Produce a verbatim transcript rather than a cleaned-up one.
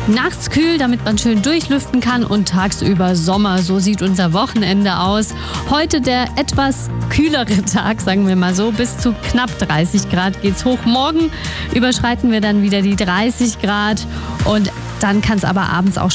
Nachts kühl, damit man schön durchlüften kann und tagsüber Sommer. So sieht unser Wochenende aus. Heute der etwas kühlere Tag, sagen wir mal so. Bis zu knapp dreißig Grad geht's hoch. Morgen überschreiten wir dann wieder die dreißig Grad und dann kann es aber abends auch